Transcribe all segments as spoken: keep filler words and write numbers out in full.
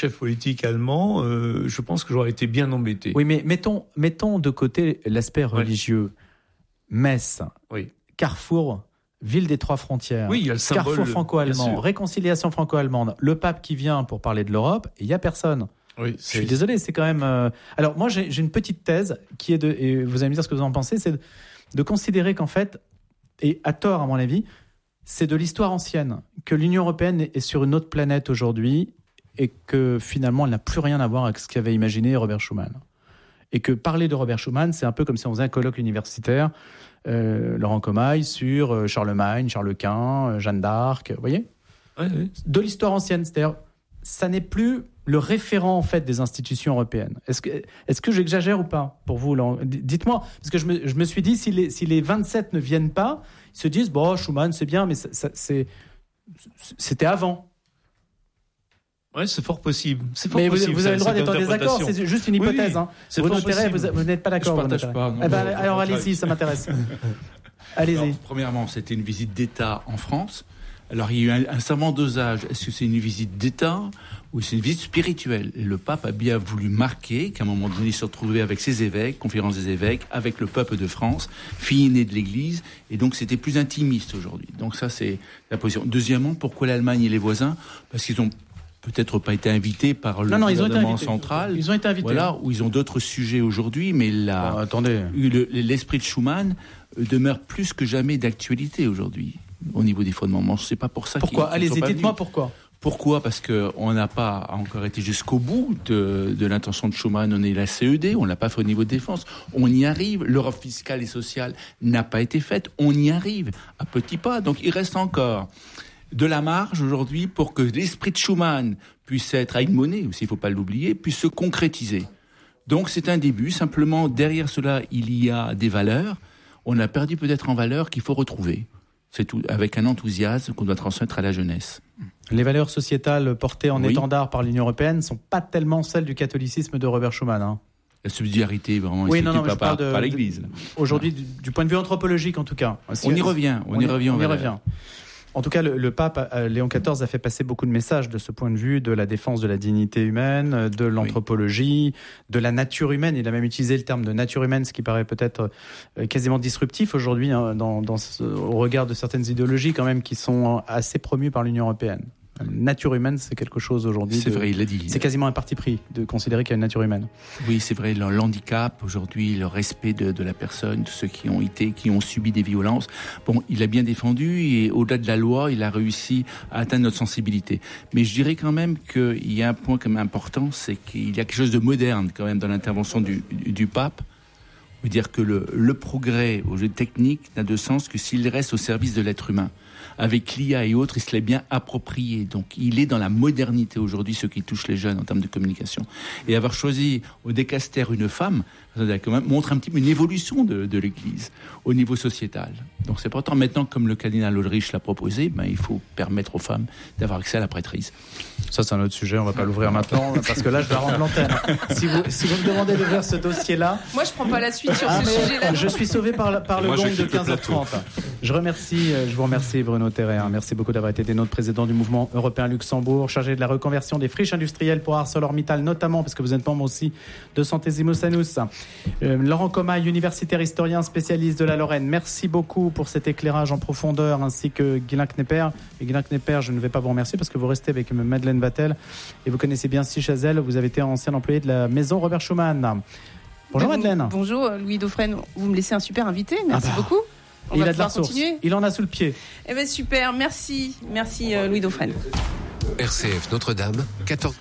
chef politique allemand, euh, je pense que j'aurais été bien embêté. Oui, mais mettons, mettons de côté l'aspect religieux. Ouais. Metz, oui. Carrefour, ville des trois frontières, oui, il y a le symbole, Carrefour franco-allemand, réconciliation franco-allemande, le pape qui vient pour parler de l'Europe, et il n'y a personne. Oui, je suis désolé, c'est quand même... Euh... Alors moi, j'ai, j'ai une petite thèse qui est de... Et vous allez me dire ce que vous en pensez, c'est de, de considérer qu'en fait, et à tort à mon avis, c'est de l'histoire ancienne, que l'Union européenne est sur une autre planète aujourd'hui et que finalement, elle n'a plus rien à voir avec ce qu'avait imaginé Robert Schuman. Et que parler de Robert Schuman, c'est un peu comme si on faisait un colloque universitaire, euh, Laurent Comaille, sur euh, Charlemagne, Charles Quint, euh, Jeanne d'Arc, vous voyez oui, oui. De l'histoire ancienne, c'est-à-dire, ça n'est plus le référent en fait des institutions européennes. Est-ce que, est-ce que j'exagère ou pas pour vous là? Dites-moi, parce que je me, je me suis dit, si les, si les vingt-sept ne viennent pas, ils se disent, bon, Schuman, c'est bien, mais ça, ça, c'est, c'était avant. Oui, c'est fort possible. C'est fort mais possible, vous, vous avez le droit d'être en désaccord, c'est juste une hypothèse. Oui, oui. Hein. C'est vous, fort noterez, vous, vous n'êtes pas d'accord. Je ne partage pas. Non, eh ben, non, alors allez-y, ça m'intéresse. Allez-y. Alors, premièrement, c'était une visite d'État en France. Alors, il y a eu un, un savant dosage. Est-ce que c'est une visite d'État ou c'est une visite spirituelle? Et le pape a bien voulu marquer qu'à un moment donné, il se retrouvait avec ses évêques, conférence des évêques, avec le peuple de France, fille aînée de l'Église. Et donc, c'était plus intimiste aujourd'hui. Donc ça, c'est la position. Deuxièmement, pourquoi l'Allemagne et les voisins? Parce qu'ils ont peut-être pas été invités par le non, non, gouvernement central. Ils ont été invités. Voilà, où ils ont d'autres sujets aujourd'hui, mais là, bon, attendez. Le, l'esprit de Schuman demeure plus que jamais d'actualité aujourd'hui au niveau des fondements. Je sais pas pour ça. Pourquoi? Qu'ils, qu'ils Allez-y, dites-moi pourquoi. Pourquoi? Parce qu'on n'a pas encore été jusqu'au bout de, de l'intention de Schuman. On est la C E D, on l'a pas fait au niveau de défense. On y arrive. L'Europe fiscale et sociale n'a pas été faite. On y arrive à petits pas. Donc il reste encore de la marge aujourd'hui pour que l'esprit de Schuman puisse être, à une monnaie aussi, il ne faut pas l'oublier, puisse se concrétiser. Donc c'est un début. Simplement, derrière cela, il y a des valeurs. On a perdu peut-être en valeurs qu'il faut retrouver. C'est tout, avec un enthousiasme qu'on doit transmettre à la jeunesse. Les valeurs sociétales portées en oui. étendard par l'Union européenne ne sont pas tellement celles du catholicisme de Robert Schuman. Hein. La subsidiarité, vraiment, oui, il non, non, pas, pas, de, pas l'Église. De, aujourd'hui, du, du point de vue anthropologique, en tout cas. Si on y revient, on, on y revient. On y revient. En tout cas, le, le pape euh, Léon quatorze a fait passer beaucoup de messages de ce point de vue, de la défense de la dignité humaine, de l'anthropologie, oui. de la nature humaine. Il a même utilisé le terme de nature humaine, ce qui paraît peut-être euh, quasiment disruptif aujourd'hui, hein, dans, dans ce, au regard de certaines idéologies quand même qui sont assez promues par l'Union européenne. La nature humaine, c'est quelque chose aujourd'hui. C'est de, vrai, il l'a dit. C'est quasiment un parti pris de considérer qu'il y a une nature humaine. Oui, c'est vrai. L'handicap aujourd'hui, le respect de, de la personne, de ceux qui ont été, qui ont subi des violences. Bon, il a bien défendu et au-delà de la loi, il a réussi à atteindre notre sensibilité. Mais je dirais quand même qu'il y a un point quand même important, c'est qu'il y a quelque chose de moderne quand même dans l'intervention du, du, du pape. On veut dire que le, le progrès au jeu technique n'a de sens que s'il reste au service de l'être humain. Avec l'I A et autres, il se l'est bien approprié. Donc, il est dans la modernité aujourd'hui, ce qui touche les jeunes en termes de communication. Et avoir choisi au décaster une femme, ça quand même montre un petit peu une évolution de, de l'Église au niveau sociétal. Donc, c'est important. Maintenant, comme le cardinal Ulrich l'a proposé, ben, il faut permettre aux femmes d'avoir accès à la prêtrise. Ça, c'est un autre sujet. On ne va pas l'ouvrir maintenant, parce que là, je vais rendre l'antenne. Si vous, si vous me demandez d'ouvrir ce dossier-là... Moi, je ne prends pas la suite sur ah, ce sujet-là. Je suis sauvé par, par le Moi, gong de quinze heures trente. Je remercie, je vous remercie, Bruno Terrer. Merci beaucoup d'avoir été notre président du mouvement européen Luxembourg, chargé de la reconversion des friches industrielles pour ArcelorMittal, notamment, parce que vous êtes membre aussi de Centésimo Sanus. Euh, Laurent Comaille, universitaire historien spécialiste de la Lorraine. Merci beaucoup pour cet éclairage en profondeur, ainsi que Guylain Knepper. Et Guylain Knepper, je ne vais pas vous remercier parce que vous restez avec Madeleine Vatel et vous connaissez bien Si Chazelle. Vous avez été ancien employé de la maison Robert Schuman. Bonjour ben, Madeleine. Bonjour Louis Dauphren. Vous me laissez un super invité. Merci ah bah. beaucoup. On il va a de la ressource. Continuer. Il en a sous le pied. Eh ben super, merci, merci euh, Louis Dauphren. R C F Notre-Dame, quatorze.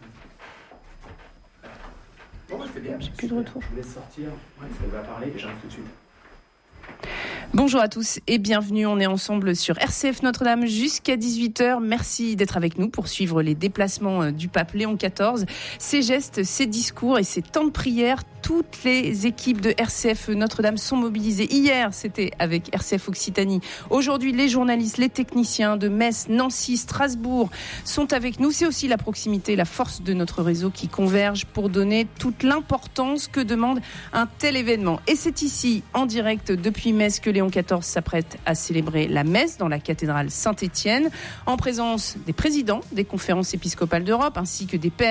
J'ai plus de retour. Je vous laisse sortir. Ouais, elle va parler et j'arrive tout de suite. Bonjour à tous et bienvenue, on est ensemble sur R C F Notre-Dame jusqu'à dix-huit heures. Merci d'être avec nous pour suivre les déplacements du pape Léon quatorze, ses gestes, ses discours et ses temps de prière. Toutes les équipes de R C F Notre-Dame sont mobilisées. Hier, c'était avec R C F Occitanie. Aujourd'hui, les journalistes, les techniciens de Metz, Nancy, Strasbourg sont avec nous. C'est aussi la proximité, la force de notre réseau qui converge pour donner toute l'importance que demande un tel événement. Et c'est ici, en direct depuis Metz, que Léon quatorze s'apprête à célébrer la messe dans la cathédrale Saint-Étienne, en présence des présidents des conférences épiscopales d'Europe ainsi que des pères